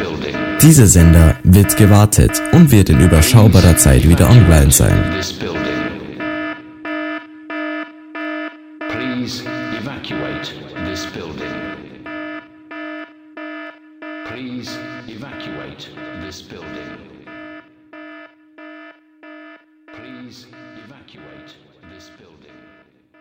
Dieser Sender wird gewartet und wird in überschaubarer Zeit wieder online sein. Please evacuate this building. Please evacuate this building. Please evacuate this building.